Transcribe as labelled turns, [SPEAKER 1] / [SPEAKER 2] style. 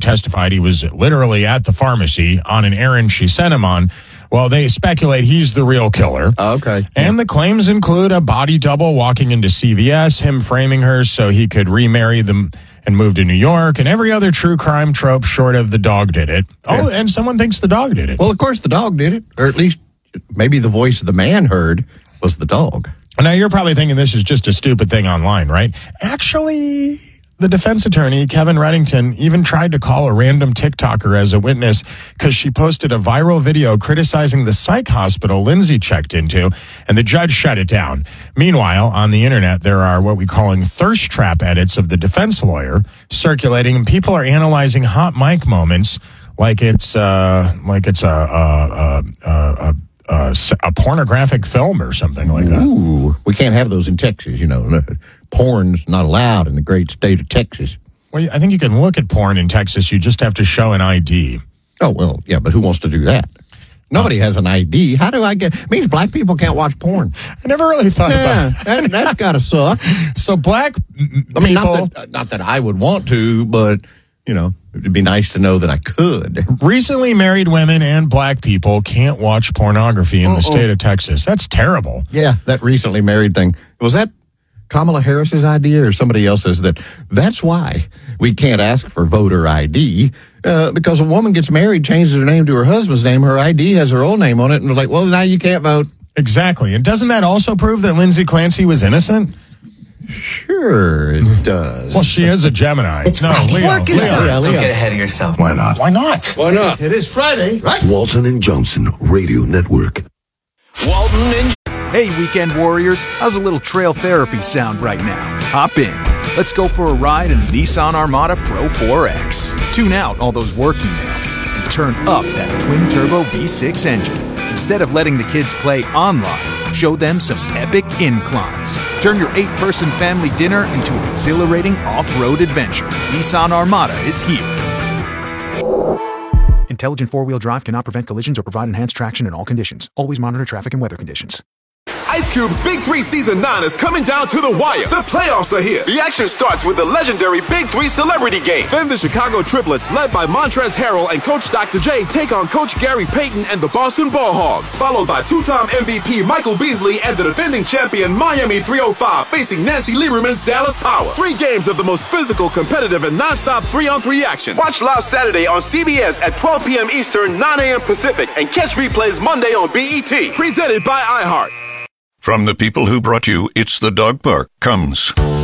[SPEAKER 1] testified he was literally at the pharmacy on an errand she sent him on. Well, they speculate he's the real killer.
[SPEAKER 2] Okay.
[SPEAKER 1] And the claims include a body double walking into CVS, him framing her so he could remarry them and move to New York, and every other true crime trope short of the dog did it. Oh, and someone thinks the dog did it.
[SPEAKER 2] Well, of course the dog did it, or at least maybe the voice the man heard was the dog.
[SPEAKER 1] Now, you're probably thinking this is just a stupid thing online, right? Actually, the defense attorney, Kevin Reddington, even tried to call a random TikToker as a witness because she posted a viral video criticizing the psych hospital Lindsay checked into, and the judge shut it down. Meanwhile, on the internet, there are what we're calling thirst trap edits of the defense lawyer circulating, and people are analyzing hot mic moments like it's a pornographic film or something like that.
[SPEAKER 2] Ooh, we can't have those in Texas, you know. Porn's not allowed in the great state of Texas.
[SPEAKER 1] Well, I think you can look at porn in Texas. You just have to show an ID.
[SPEAKER 2] Oh, well, yeah, but who wants to do that? Nobody has an ID. How do I get... It means black people can't watch porn.
[SPEAKER 1] I never really thought about
[SPEAKER 2] that. That's got to suck.
[SPEAKER 1] So black people...
[SPEAKER 2] I mean, not that I would want to, but, you know, it'd be nice to know that I could.
[SPEAKER 1] Recently married women and black people can't watch pornography in the state of Texas. That's terrible.
[SPEAKER 2] Yeah, that recently married thing. Was that Kamala Harris's idea or somebody else's? That's why we can't ask for voter ID, because a woman gets married, changes her name to her husband's name, her ID has her old name on it, and we're like, well, now you can't vote.
[SPEAKER 1] Exactly. And doesn't that also prove that Lindsay Clancy was innocent?
[SPEAKER 2] Sure, it does.
[SPEAKER 1] Well, she is a Gemini.
[SPEAKER 3] It's Friday.
[SPEAKER 1] Leo.
[SPEAKER 3] Work is done.
[SPEAKER 4] Don't get ahead of yourself.
[SPEAKER 5] Why not?
[SPEAKER 3] Why not?
[SPEAKER 5] Why not?
[SPEAKER 3] It is Friday, right?
[SPEAKER 5] Walton and Johnson Radio Network.
[SPEAKER 6] Walton and...
[SPEAKER 7] Hey, weekend warriors, how's a little trail therapy sound right now? Hop in. Let's go for a ride in the Nissan Armada Pro 4X. Tune out all those work emails and turn up that twin-turbo V6 engine. Instead of letting the kids play online, show them some epic inclines. Turn your 8-person family dinner into an exhilarating off-road adventure. Nissan Armada is here. Intelligent four-wheel drive cannot prevent collisions or provide enhanced traction in all conditions. Always monitor traffic and weather conditions.
[SPEAKER 6] Ice Cube's Big 3 Season 9 is coming down to the wire. The playoffs are here. The action starts with the legendary Big 3 Celebrity Game. Then the Chicago Triplets, led by Montrezl Harrell and Coach Dr. J, take on Coach Gary Payton and the Boston Ball Hogs. Followed by two-time MVP Michael Beasley and the defending champion Miami 305 facing Nancy Lieberman's Dallas Power. 3 games of the most physical, competitive, and non-stop 3-on-3 action. Watch live Saturday on CBS at 12 p.m. Eastern, 9 a.m. Pacific, and catch replays Monday on BET. Presented by iHeart.
[SPEAKER 8] From the people who brought you It's the Dog Park comes